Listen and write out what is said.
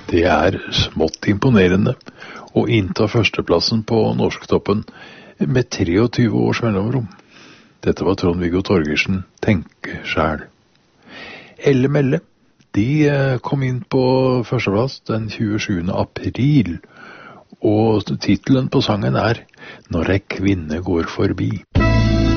Det smått imponerende å innta førsteplassen på Norsktoppen med 23 års mellomrom. Dette var Trond-Viggo Torgersen, tenke sjæl. Elle Melle, de kom inn på førsteplass den 27. april, og titelen på sangen Når ei kvinne går forbi.